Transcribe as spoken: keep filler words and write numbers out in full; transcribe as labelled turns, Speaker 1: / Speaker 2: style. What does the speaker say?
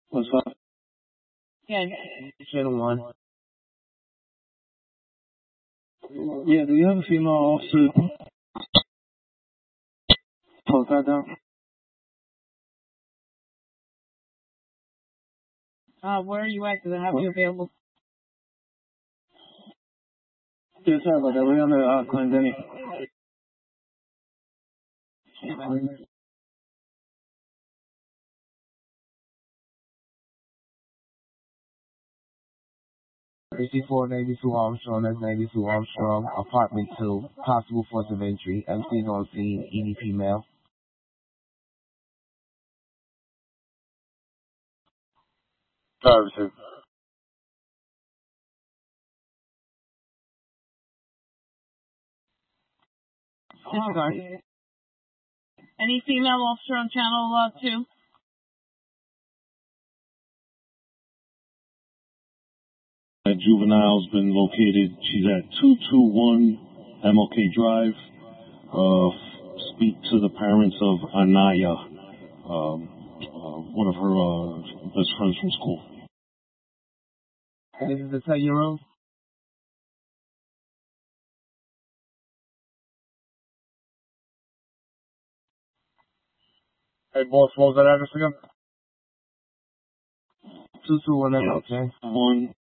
Speaker 1: What's up?
Speaker 2: Yeah,
Speaker 1: Channel one. Yeah, do you have a female officer? Post that down.
Speaker 2: uh, where are you at? Because I have you available.
Speaker 1: Yeah, sorry about that. We're on the uh, Clendenny.
Speaker 3: sixty-four ninety-two Armstrong, that's ninety-two Armstrong, apartment two, possible force of entry, M C's on scene, E D P male.
Speaker 1: Services.
Speaker 2: Disregard. Any female officer on channel uh, two?
Speaker 4: That juvenile's been located. She's at two two one M L K Drive. Uh, speak to the parents of Anaya, um, uh, one of her uh, best friends from school.
Speaker 3: This is the ten-year-old?
Speaker 1: Hey, boss, what was that address again?
Speaker 3: two two one M L K.
Speaker 4: One